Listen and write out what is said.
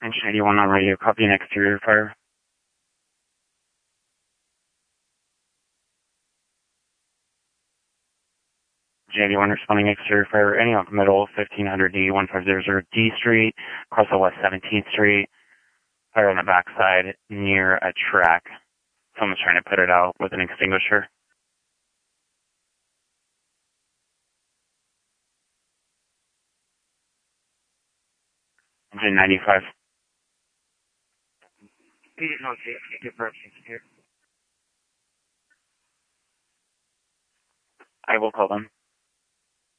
Engine 81 on radio, copy an exterior fire. Engine 81 responding exterior fire, any off middle, 1500D, 1500D Street, across the West 17th Street, fire on the backside near a track. Someone's trying to put it out with an extinguisher. Engine 95. I will call them.